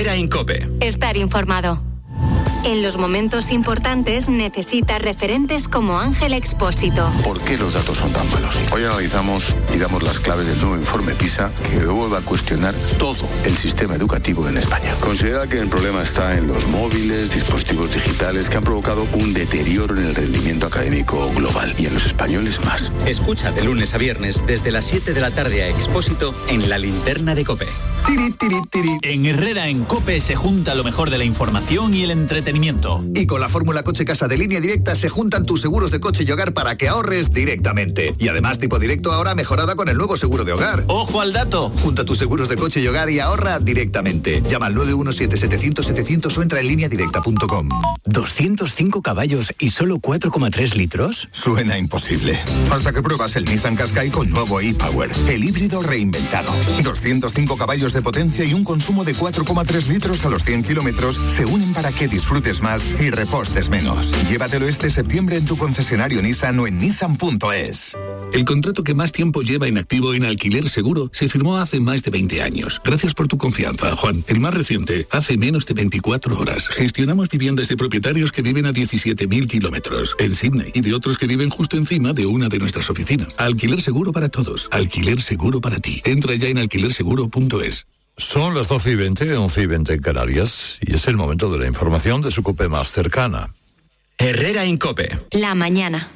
Herrera en COPE. Estar informado. En los momentos importantes necesitas referentes como Ángel Expósito. ¿Por qué los datos son tan malos? Hoy analizamos y damos las claves del nuevo informe PISA que vuelve a cuestionar todo el sistema educativo en España. Considera que el problema está en los móviles, dispositivos digitales que han provocado un deterioro en el rendimiento académico global y en los españoles más. Escucha de lunes a viernes desde las 7 de la tarde a Expósito en La Linterna de COPE. En Herrera en COPE se junta lo mejor de la información y el entretenimiento. Y con la fórmula Coche Casa de Línea Directa se juntan tus seguros de coche y hogar para que ahorres directamente. Y además tipo directo ahora mejorada con el nuevo seguro de hogar. ¡Ojo al dato! Junta tus seguros de coche y hogar y ahorra directamente. Llama al 917-700-700 o entra en lineadirecta.com. 205 caballos y solo 4,3 litros. Suena imposible. Hasta que pruebas el Nissan Qashqai con nuevo e-Power. El híbrido reinventado. 205 caballos de potencia y un consumo de 4,3 litros a los 100 kilómetros se unen para que disfrutes más y repostes menos. Llévatelo este septiembre en tu concesionario Nissan o en nissan.es. El contrato que más tiempo lleva en activo en Alquiler Seguro se firmó hace más de 20 años. Gracias por tu confianza, Juan. El más reciente, hace menos de 24 horas. Gestionamos viviendas de propietarios que viven a 17.000 kilómetros en Sydney y de otros que viven justo encima de una de nuestras oficinas. Alquiler Seguro para todos. Alquiler Seguro para ti. Entra ya en alquilerseguro.es. Son las 12:20, 11:20 en Canarias, y es el momento de la información de su COPE más cercana. Herrera en COPE. La mañana.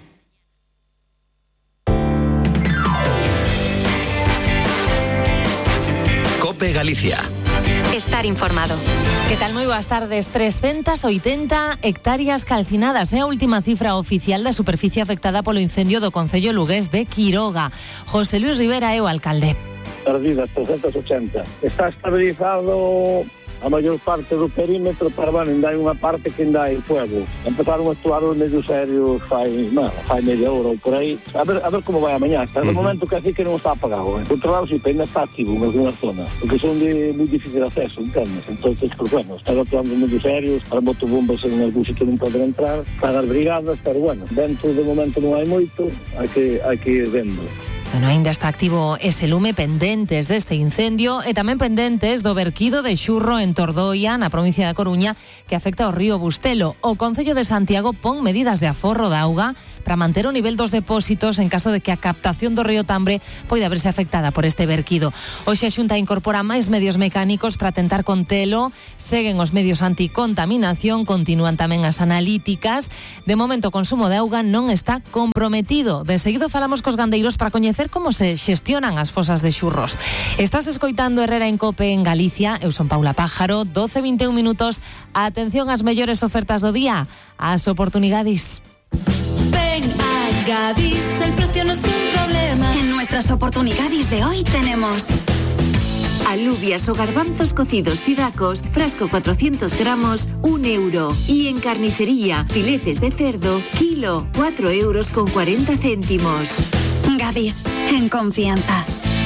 COPE Galicia. Estar informado. Que tal? Moi boas tardes. 380 hectáreas calcinadas é a última cifra oficial da superficie afectada polo incendio do concello lugués de Quiroga. José Luis Rivera é o alcalde. Perdidas 380. Está estabilizado a maior parte do perímetro, pero bueno, ainda hai unha parte que ainda hai fuego. Empezaron a actuar os medios serios fai media hora ou por aí. A ver como vai amanhã. Hasta no momento que así que non está apagado. Por outro lado, sí, ainda está activo en alguna zona, porque son de moi difícil acceso, entendes? Entonces, pues bueno, están actuando os medios serios, para motobombas en algún sitio non poden entrar, están as brigadas, pero bueno, dentro do momento non hai moito, hai que ir vendo. Bueno, ainda está activo ese lume, pendentes deste incendio e tamén pendentes do verquido de xurro en Tordoia, na provincia da Coruña, que afecta ao río Bustelo. O Concello de Santiago pon medidas de aforro de auga para manter o nivel dos depósitos en caso de que a captación do río Tambre poida verse afectada por este verquido. Hoxe a Xunta incorpora máis medios mecánicos para tentar contelo, seguen os medios anticontaminación, continúan tamén as analíticas. De momento o consumo de auga non está comprometido. De seguido falamos cos gandeiros para coñecer como se xestionan as fosas de xurros. Estás escoitando Herrera en COPE en Galicia. Eu son Paula Pájaro, 12:21 minutos. Atención ás mellores ofertas do día, ás oportunidades. Ven a Gadis, el precio no es un problema. En nuestras oportunidades de hoy tenemos alubias o garbanzos cocidos Cidacos, frasco 400 gramos, 1 euro. Y en carnicería, filetes de cerdo, kilo, 4,40 euros. Gadis, en confianza.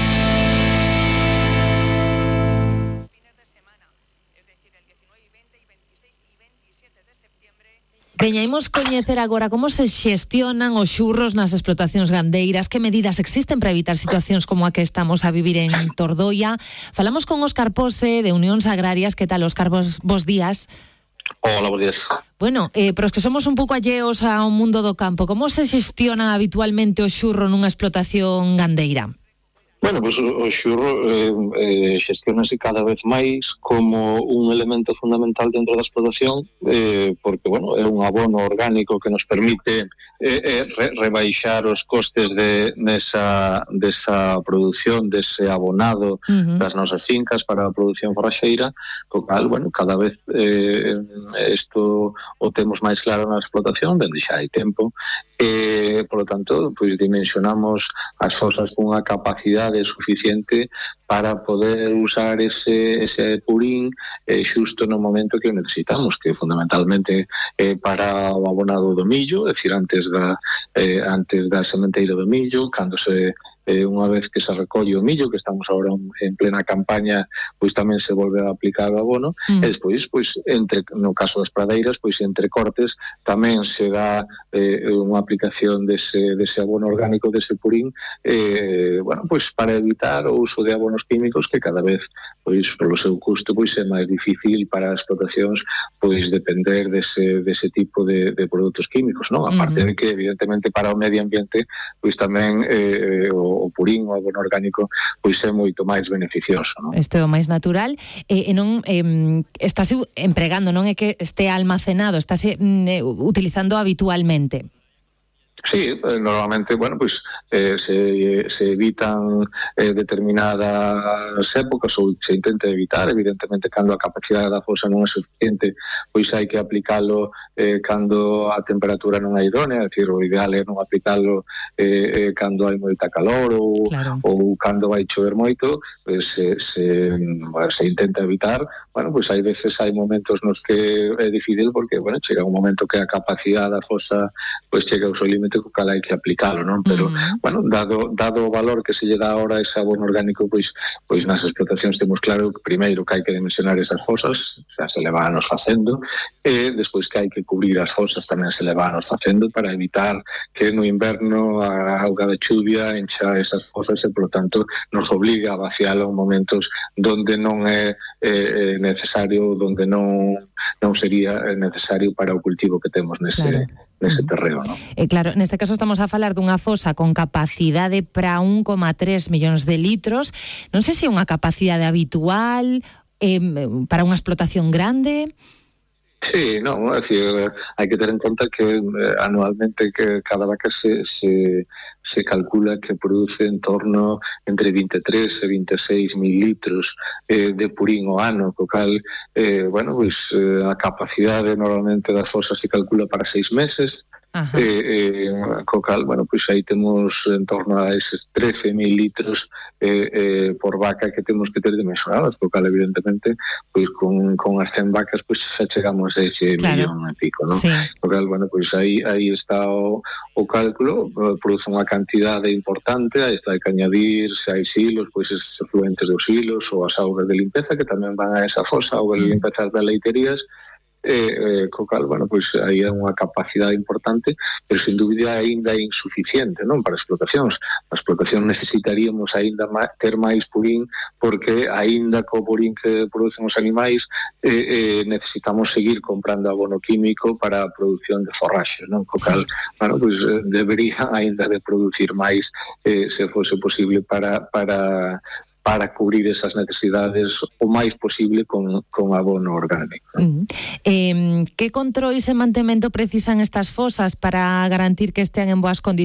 Veña, imos coñecer agora como se xestionan os xurros nas explotacións gandeiras, que medidas existen para evitar situacións como a que estamos a vivir en Tordoia. Falamos con Óscar Pose, de Unións Agrarias. Que tal, Óscar? Bos días. Hola, bos días. Bueno, pero os que somos un pouco alleos ao mundo do campo, como se xestiona habitualmente o xurro nunha explotación gandeira? Bueno, pues o xurro xestiónase cada vez máis como un elemento fundamental dentro da explotación, porque, bueno, é un abono orgánico que nos permite rebaixar os costes desa produción, dese abonado das nosas fincas para a produción forraxeira, co cal, bueno, cada vez isto o temos máis claro na explotación, dende xa hai tempo, por lo tanto, pois dimensionamos as fosas cunha capacidade suficiente para poder usar ese purín xusto no momento que o necesitamos, que fundamentalmente para o abonado do millo, é dicir, antes da sementeira do millo, cando se unha vez que se recolle o millo, que estamos agora en plena campaña, pois tamén se volve a aplicar o abono, e despois, pois, no caso das pradeiras, pois entre cortes tamén se dá unha aplicación dese abono orgánico, dese purín, bueno, pois para evitar o uso de abonos químicos que cada vez, pois, polo seu custo, pois é máis difícil para as explotacións, pois, depender dese tipo de produtos químicos, non? Aparte de que, evidentemente, para o medio ambiente, pois tamén o purín, o abono orgánico, pois é moito máis beneficioso, non? Isto é o máis natural, e non estáse empregando, non é que este almacenado, estáse utilizando habitualmente. Sí, normalmente, bueno, pues se evitan determinadas épocas ou se intenta evitar, evidentemente, cando a capacidade da fosa non é suficiente, pois hai que aplicalo cando a temperatura non é idónea, é dicir, o ideal é non aplicalo cando hai moita calor ou cando vai chover moito, pues, se intenta evitar. Bueno, pues hai veces, hai momentos nos que é difícil porque, bueno, chega un momento que a capacidade da fosa pues chega ao seu límite, co cal hai que aplicalo, non? Pero, bueno, dado o valor que se lle dá ahora ese abono orgánico, pois nas explotacións temos claro que primeiro que hai que dimensionar esas fosas, xa se levános facendo, e despois que hai que cubrir as fosas tamén se levános facendo para evitar que no inverno a auga de chuvia encha esas fosas e, por lo tanto, nos obliga a vacialo en momentos donde non é necesario, donde non sería necesario para o cultivo que temos nese terreo, non? Claro, neste caso estamos a falar dunha fosa con capacidade para 1,3 millóns de litros. Non sei se é unha capacidade habitual para unha explotación grande. Sí, non, é dicir, hai que ter en conta que anualmente que cada vaca se calcula que produce en torno entre 23 e 26 mil litros de purín ao ano, co cal, bueno, pois a capacidade normalmente das fosas se calcula para 6 meses, co cal, bueno, pois aí temos en torno a eses 13.000 litros por vaca que temos que ter dimensionadas, co cal, evidentemente, pois con as 100 vacas, pois xa chegamos a ese millón e pico, non? Co cal, bueno, pois aí está o cálculo, produce unha cantidade importante, aí está que añadir, se hai silos, pois esos efluentes dos silos ou as augas de limpeza que tamén van a esa fosa, augas de limpeza das leiterías, co cal, bueno, pois aí é unha capacidade importante, pero sin dúbida ainda é insuficiente, non, para explotacións. A explotación necesitaríamos ainda ter máis purín, porque ainda co purín que producen os animais necesitamos seguir comprando abono químico para a produción de forraxe, non, co cal, bueno, pois debería ainda de producir máis se fose posible para cubrir esas necesidades o máis posible con abono orgánico. Que controis e mantemento precisan estas fosas para garantir que estean en boas condicións?